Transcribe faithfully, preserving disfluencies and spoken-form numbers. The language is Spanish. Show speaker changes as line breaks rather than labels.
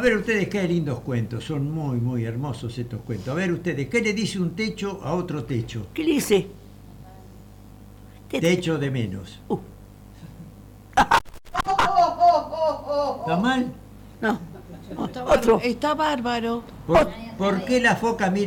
ver ustedes qué lindos cuentos, son muy, muy hermosos estos cuentos. A ver ustedes, ¿qué le dice un techo a otro techo?
¿Qué le dice?
Techo de menos.
Uh.
¿Está mal?
No.
No, está
Otro.
bárbaro. Está bárbaro.
¿Por, ¿por qué la foca mira